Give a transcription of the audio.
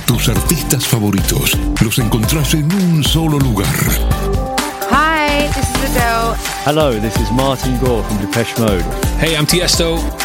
tus artistas favoritos los encontrás en un solo lugar. Hi, this is Adele. Hello, this is Martin Gore from Depeche Mode. Hey, I'm Tiesto.